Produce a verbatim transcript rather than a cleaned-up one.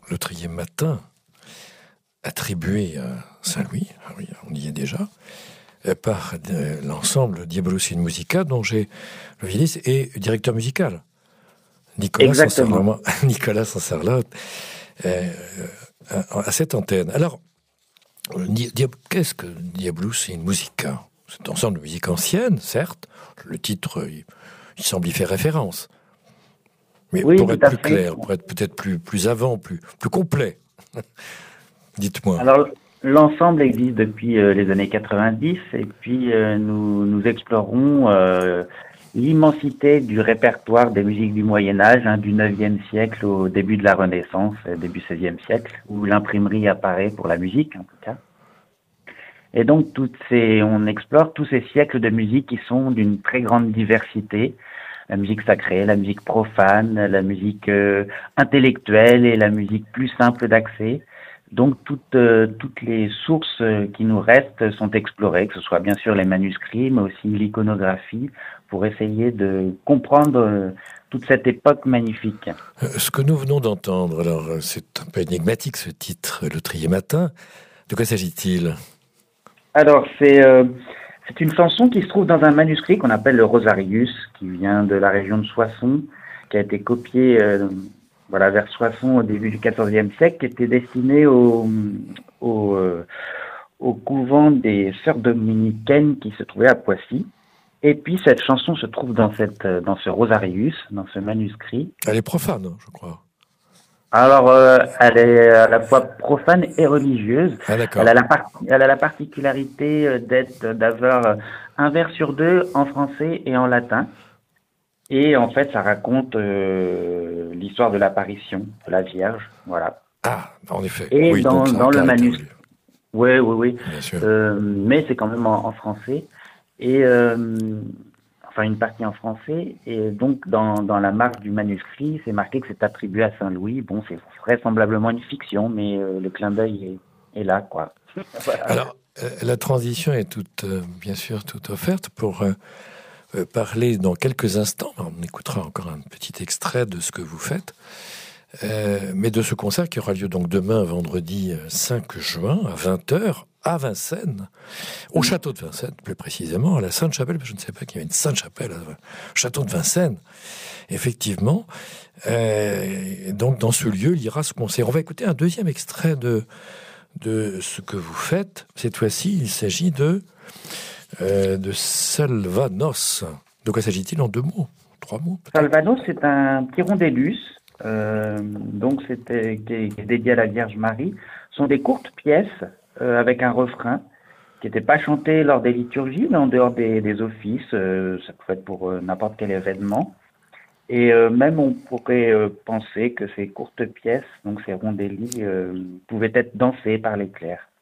Le Trier Matin, attribué à Saint-Louis, ah oui, on y est déjà, par l'ensemble Diabolus in Musica, dont j'ai le violiste et directeur musical. Nicolas Sanserlat, Nicolas Sanserlat euh, à cette antenne. Alors, qu'est-ce que Diabolus in Musica? C'est un ensemble de musique ancienne, certes. Le titre, il, il semble y faire référence. Mais oui, pour être plus fait. clair, pour être peut-être plus, plus avant, plus, plus complet, dites-moi. Alors, l'ensemble existe depuis euh, les années quatre-vingt-dix et puis euh, nous, nous explorons euh, l'immensité du répertoire des musiques du Moyen-Âge, hein, du neuvième siècle au début de la Renaissance, début seizième siècle, où l'imprimerie apparaît pour la musique, en tout cas. Et donc, toutes ces, on explore tous ces siècles de musique qui sont d'une très grande diversité. La musique sacrée, la musique profane, la musique euh, intellectuelle et la musique plus simple d'accès. Donc, toutes, euh, toutes les sources qui nous restent sont explorées, que ce soit bien sûr les manuscrits, mais aussi l'iconographie, pour essayer de comprendre euh, toute cette époque magnifique. Ce que nous venons d'entendre, alors, c'est un peu énigmatique ce titre, Le Trier Matin. De quoi s'agit-il ? Alors, c'est, euh, c'est une chanson qui se trouve dans un manuscrit qu'on appelle le Rosarius, qui vient de la région de Soissons, qui a été copié euh, voilà, vers Soissons au début du quatorzième siècle, qui était destiné au, au, euh, au couvent des sœurs dominicaines qui se trouvait à Poissy. Et puis, cette chanson se trouve dans, cette, dans ce Rosarius, dans ce manuscrit. Elle est profane, je crois. Alors, euh, elle est à la fois profane et religieuse. Ah, elle, a la par- elle a la particularité d'être, d'avoir un vers sur deux en français et en latin. Et en fait, ça raconte euh, l'histoire de l'apparition de la Vierge. Voilà. Ah, en effet. Et oui, dans, donc dans le manuscrit. Oui, oui, oui. Bien sûr. Euh, mais c'est quand même en, en français. Et. Euh, enfin une partie en français, et donc dans, dans la marque du manuscrit, c'est marqué que c'est attribué à Saint-Louis. Bon, c'est vraisemblablement une fiction, mais euh, le clin d'œil est, est là, quoi. Voilà. Alors, euh, la transition est toute, euh, bien sûr, toute offerte pour euh, euh, parler dans quelques instants. On écoutera encore un petit extrait de ce que vous faites, euh, mais de ce concert qui aura lieu donc demain, vendredi cinq juin, à vingt heures, à Vincennes, au château de Vincennes, plus précisément, à la Sainte-Chapelle, je ne savais pas qu'il y avait une Sainte-Chapelle au château de Vincennes. Effectivement, euh, donc dans ce lieu, il y aura ce concert. On va écouter un deuxième extrait de, de ce que vous faites. Cette fois-ci, il s'agit de, euh, de Salvanos. De quoi s'agit-il en deux mots, trois mots peut-être ? Salvanos, c'est un petit rondellus, euh, donc c'était qui est dédié à la Vierge Marie. Ce sont des courtes pièces euh, avec un refrain qui n'était pas chanté lors des liturgies, mais en dehors des, des offices. Euh, ça pouvait être pour euh, n'importe quel événement. Et euh, même on pourrait euh, penser que ces courtes pièces, donc ces rondellis, euh, pouvaient être dansées par les clercs.